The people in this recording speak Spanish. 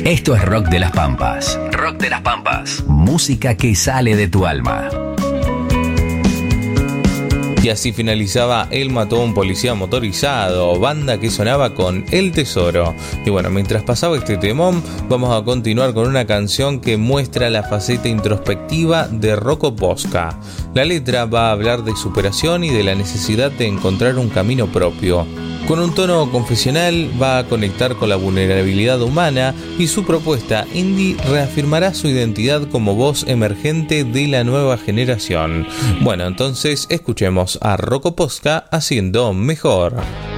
Esto es Rock de las Pampas. Rock de las Pampas. Música que sale de tu alma. Y así finalizaba Él mató a un policía motorizado, banda que sonaba con El Tesoro. Y bueno, mientras pasaba este temón, vamos a continuar con una canción que muestra la faceta introspectiva de Rocco Posca. La letra va a hablar de superación y de la necesidad de encontrar un camino propio. Con un tono confesional va a conectar con la vulnerabilidad humana y su propuesta indie reafirmará su identidad como voz emergente de la nueva generación. Bueno, entonces escuchemos a Rocco Posca haciendo Mejor.